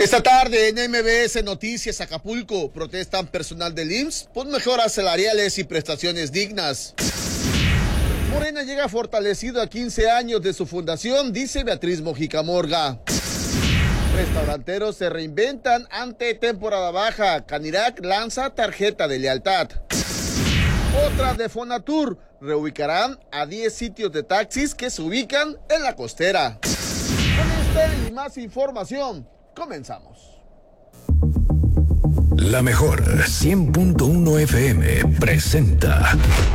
Esta tarde en MBS Noticias Acapulco protestan personal del IMSS por mejoras salariales y prestaciones dignas. Morena llega fortalecido a 15 años de su fundación, dice Beatriz Mojica Morga. Restauranteros se reinventan ante temporada baja. Canirac lanza tarjeta de lealtad. Otra de Fonatur, reubicarán a 10 sitios de taxis que se ubican en la costera. Con esta y más información, comenzamos. La mejor 100.1 FM presenta